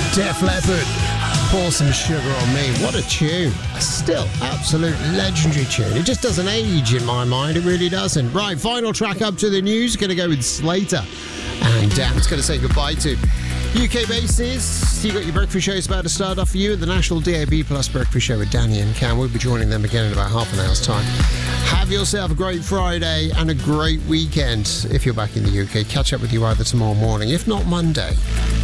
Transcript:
Def Leppard, Pour Some Sugar on Me. What a tune. Still absolute legendary tune. It just doesn't age in my mind. It really doesn't. Right, final track up to the news. Going to go with Slater. And it's going to say goodbye to UK bases. You got your breakfast shows about to start off for you. The National DAB Plus breakfast show with Danny and Cam. We'll be joining them again in about half an hour's time. Have yourself a great Friday and a great weekend. If you're back in the UK, catch up with you either tomorrow morning, if not Monday.